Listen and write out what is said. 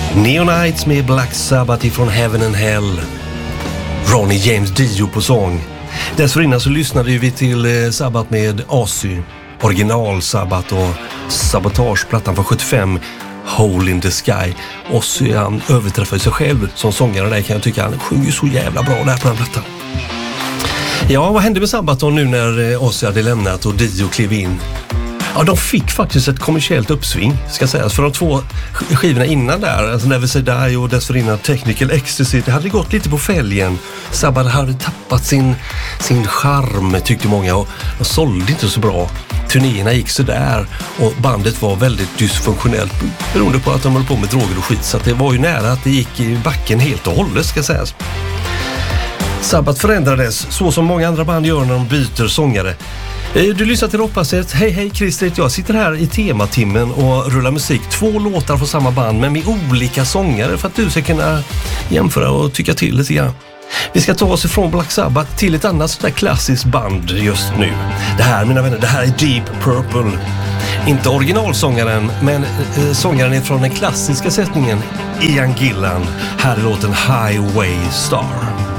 Neonites med Black Sabbath ifrån Heaven and Hell. Ronnie James Dio på sång. Dessförinnan så lyssnade vi till Sabbath med Ozzy, original Sabbath och Sabotageplattan från 75, Hole in the Sky. Ozzy, han överträffar sig själv som sångare där, kan jag tycka. Han sjunger så jävla bra där på den plattan. Ja, vad hände med Sabbath nu när Ozzy hade lämnat och Dio klev in? Ja, de fick faktiskt ett kommersiellt uppsving, ska sägas. För de 2 skivorna innan där, alltså Never Say Die och dessförinnan Technical Ecstasy, det hade gått lite på fälgen. Sabbath hade tappat sin charm, tyckte många, och de sålde inte så bra. Turnéerna gick så där och bandet var väldigt dysfunktionellt beroende på att de höll på med droger och skit. Så att det var ju nära att det gick i backen helt och hållet, ska sägas. Sabbath förändrades så som många andra band gör när de byter sångare. Du lyssnar till Rockpasset. Hej Christer, jag sitter här i tematimmen och rullar musik. 2 låtar från samma band men med olika sångare för att du ska kunna jämföra och tycka till lite grann. Vi ska ta oss ifrån Black Sabbath till ett annat sådär klassiskt band just nu. Det här, mina vänner, det här är Deep Purple. Inte originalsångaren, men sångaren är från den klassiska sättningen, Ian Gillan. Här är låten Highway Star.